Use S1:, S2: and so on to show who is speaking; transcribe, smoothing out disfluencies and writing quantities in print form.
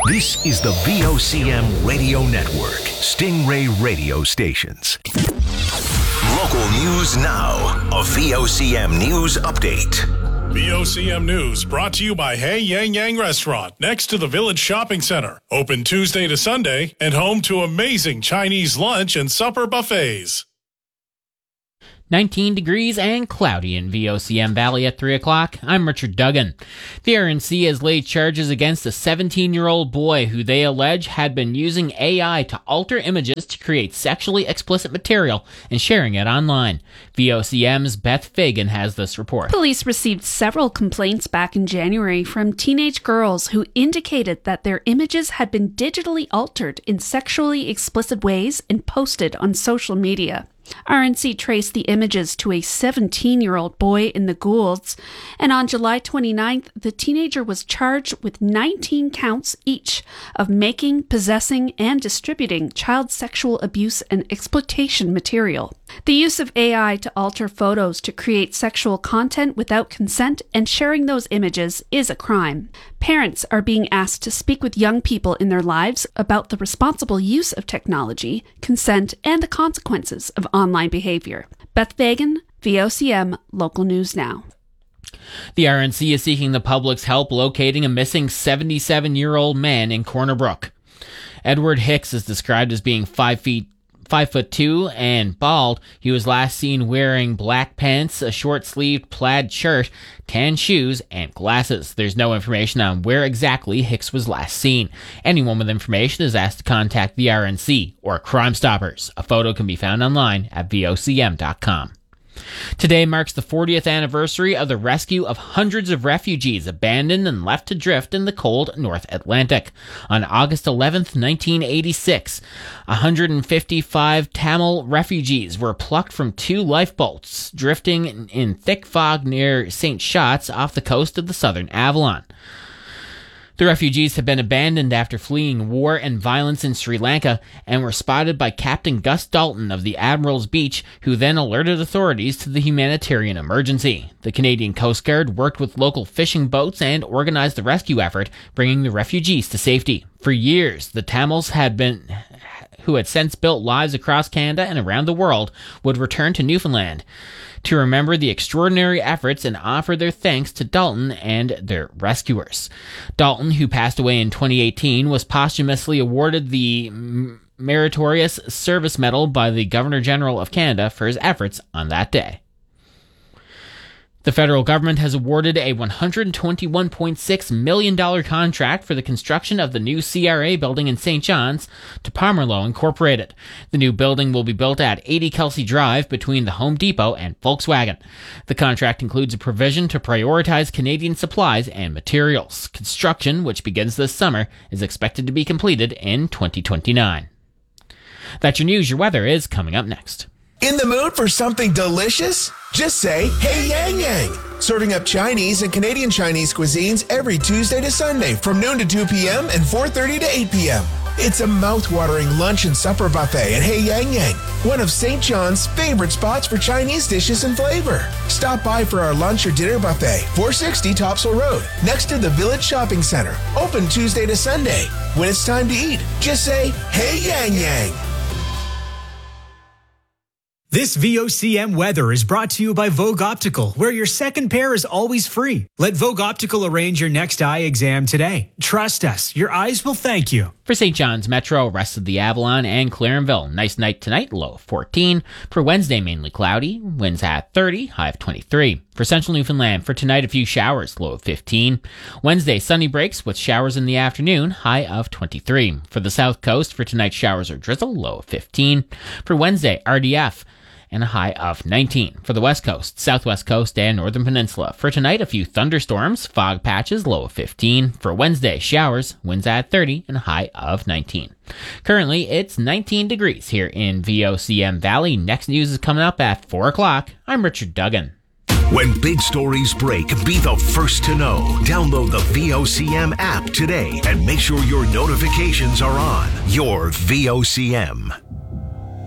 S1: This is the VOCM Radio Network, Stingray Radio Stations. Local news now. A VOCM News Update.
S2: VOCM News brought to you by Hey Yang Yang Restaurant next to the Village Shopping Center. Open Tuesday to Sunday and home to amazing Chinese lunch and supper buffets.
S3: 19 degrees and cloudy in VOCM Valley at 3 o'clock. I'm Richard Duggan. The RNC has laid charges against a 17-year-old boy who they allege had been using AI to alter images to create sexually explicit material and sharing it online. VOCM's Beth Fagan has this report.
S4: Police received several complaints back in January from teenage girls who indicated that their images had been digitally altered in sexually explicit ways and posted on social media. RNC traced the images to a 17-year-old boy in the Goulds, and on July 29th, the teenager was charged with 19 counts each of making, possessing, and distributing child sexual abuse and exploitation material. The use of AI to alter photos to create sexual content without consent and sharing those images is a crime. Parents are being asked to speak with young people in their lives about the responsible use of technology, consent, and the consequences of online behavior. Beth Fagan, VOCM, Local News Now.
S3: The RNC is seeking the public's help locating a missing 77-year-old man in Corner Brook. Edward Hicks is described as being 5'2" and bald. He was last seen wearing black pants, a short-sleeved plaid shirt, tan shoes, and glasses. There's no information on where exactly Hicks was last seen. Anyone with information is asked to contact the RNC or Crime Stoppers. A photo can be found online at vocm.com. Today marks the 40th anniversary of the rescue of hundreds of refugees abandoned and left to drift in the cold North Atlantic. On August 11th, 1986, 155 Tamil refugees were plucked from two lifeboats drifting in thick fog near St. Shots off the coast of the southern Avalon. The refugees had been abandoned after fleeing war and violence in Sri Lanka and were spotted by Captain Gus Dalton of the Admiral's Beach, who then alerted authorities to the humanitarian emergency. The Canadian Coast Guard worked with local fishing boats and organized the rescue effort, bringing the refugees to safety. For years, the Tamils who had since built lives across Canada and around the world, would return to Newfoundland to remember the extraordinary efforts and offer their thanks to Dalton and their rescuers. Dalton, who passed away in 2018, was posthumously awarded the Meritorious Service Medal by the Governor-General of Canada for his efforts on that day. The federal government has awarded a $121.6 million contract for the construction of the new CRA building in St. John's to Pomerleau Incorporated. The new building will be built at 80 Kelsey Drive between the Home Depot and Volkswagen. The contract includes a provision to prioritize Canadian supplies and materials. Construction, which begins this summer, is expected to be completed in 2029. That's your news. Your weather is coming up next.
S5: In the mood for something delicious? Just say, Hey Yang Yang. Serving up Chinese and Canadian Chinese cuisines every Tuesday to Sunday from noon to 2 p.m. and 4:30 to 8 p.m. It's a mouth-watering lunch and supper buffet at Hey Yang Yang, one of St. John's favorite spots for Chinese dishes and flavor. Stop by for our lunch or dinner buffet, 460 Topsail Road, next to the Village Shopping Center. Open Tuesday to Sunday. When it's time to eat, just say, Hey Yang Yang.
S6: This VOCM weather is brought to you by Vogue Optical, where your second pair is always free. Let Vogue Optical arrange your next eye exam today. Trust us, your eyes will thank you.
S3: For St. John's Metro, rest of the Avalon and Clarenville, nice night tonight, low of 14. For Wednesday, mainly cloudy, winds at 30, high of 23. For Central Newfoundland, for tonight, a few showers, low of 15. Wednesday, sunny breaks with showers in the afternoon, high of 23. For the South Coast, for tonight, showers or drizzle, low of 15. For Wednesday, RDF, and a high of 19. For the West Coast, Southwest Coast, and Northern Peninsula. For tonight, a few thunderstorms, fog patches, low of 15. For Wednesday, showers, winds at 30, and a high of 19. Currently, it's 19 degrees here in VOCM Valley. Next news is coming up at 4 o'clock. I'm Richard Duggan.
S1: When big stories break, be the first to know. Download the VOCM app today and make sure your notifications are on. Your VOCM.